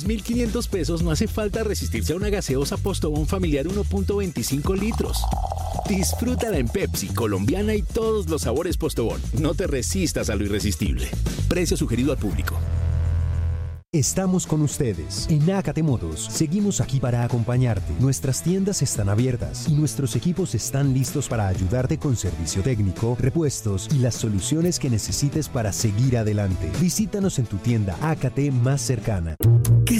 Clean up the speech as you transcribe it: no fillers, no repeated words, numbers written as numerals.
1.500 pesos no hace falta resistirse a una gaseosa Postobón familiar 1.25 litros. Disfrútala en Pepsi, colombiana y todos los sabores Postobón. No te resistas a lo irresistible. Precio sugerido al público. Estamos con ustedes. En Ácate Motos, seguimos aquí para acompañarte. Nuestras tiendas están abiertas y nuestros equipos están listos para ayudarte con servicio técnico, repuestos y las soluciones que necesites para seguir adelante. Visítanos en tu tienda Ácate más cercana. ¿Qué